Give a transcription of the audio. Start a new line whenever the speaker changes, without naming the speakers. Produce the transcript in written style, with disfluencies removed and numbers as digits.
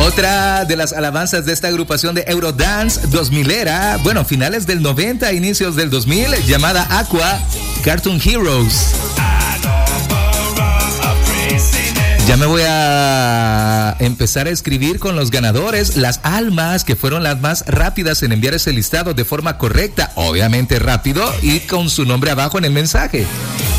Otra de las alabanzas de esta agrupación de Eurodance 2000era, bueno, finales del 90, inicios del 2000, llamada Aqua, Cartoon Heroes. Ya me voy a empezar a escribir con los ganadores, las almas que fueron las más rápidas en enviar ese listado de forma correcta, obviamente rápido y con su nombre abajo en el mensaje.